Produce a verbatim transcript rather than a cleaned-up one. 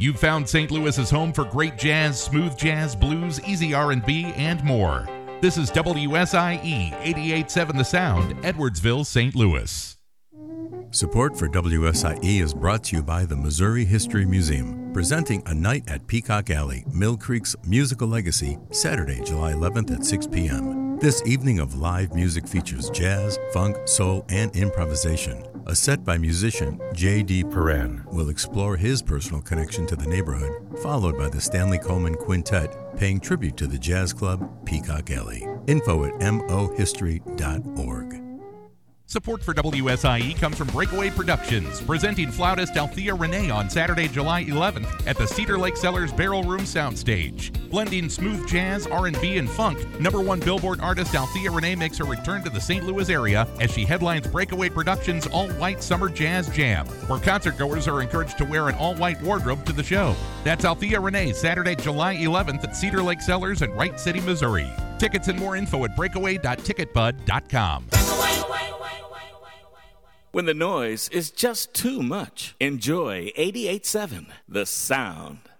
You've found Saint Louis's home for great jazz, smooth jazz, blues, easy R and B, and more. This is W S I E eighty-eight point seven The Sound, Edwardsville, Saint Louis. Support for W S I E is brought to you by the Missouri History Museum, presenting A Night at Peacock Alley, Mill Creek's musical legacy, Saturday, July eleventh at six p.m. This evening of live music features jazz, funk, soul, and improvisation. A set by musician J D. Perrin will explore his personal connection to the neighborhood, followed by the Stanley Coleman Quintet paying tribute to the jazz club Peacock Alley. Info at m o history dot org. Support for W S I E comes from Breakaway Productions, presenting flautist Althea Renee on Saturday, July eleventh at the Cedar Lake Cellars Barrel Room Soundstage. Blending smooth jazz, R and B, and funk, number one Billboard artist Althea Renee makes her return to the Saint Louis area as she headlines Breakaway Productions' all-white Summer Jazz Jam, where concertgoers are encouraged to wear an all-white wardrobe to the show. That's Althea Renee, Saturday, July eleventh at Cedar Lake Cellars in Wright City, Missouri. Tickets and more info at breakaway dot ticket bud dot com. When the noise is just too much, enjoy eighty-eight point seven The Sound.